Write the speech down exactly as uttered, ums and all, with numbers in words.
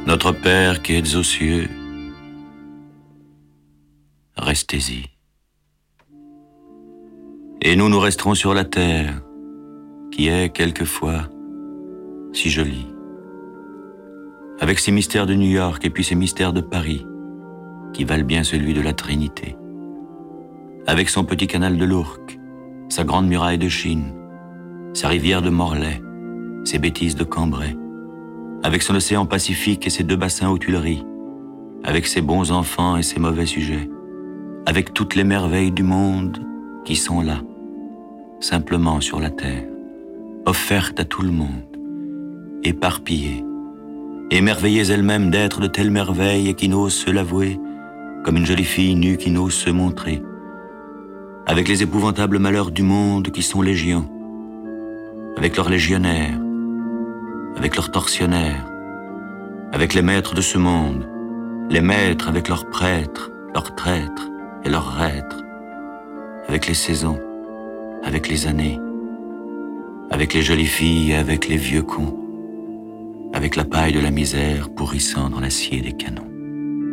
Notre Père qui êtes aux cieux, restez-y. Et nous, nous resterons sur la terre, qui est quelquefois si jolie, avec ses mystères de New York et puis ses mystères de Paris, qui valent bien celui de la Trinité, avec son petit canal de l'Ourcq, sa grande muraille de Chine, sa rivière de Morlaix, ses bêtises de Cambrai, avec son océan Pacifique et ses deux bassins aux Tuileries, avec ses bons enfants et ses mauvais sujets, avec toutes les merveilles du monde qui sont là, simplement sur la terre, offertes à tout le monde, éparpillées, émerveillées elles-mêmes d'être de telles merveilles et qui n'osent se l'avouer, comme une jolie fille nue qui n'ose se montrer, avec les épouvantables malheurs du monde qui sont légions, avec leurs légionnaires, avec leurs tortionnaires, avec les maîtres de ce monde, les maîtres avec leurs prêtres, leurs traîtres et leurs reîtres, avec les saisons, avec les années, avec les jolies filles et avec les vieux cons, avec la paille de la misère pourrissant dans l'acier des canons.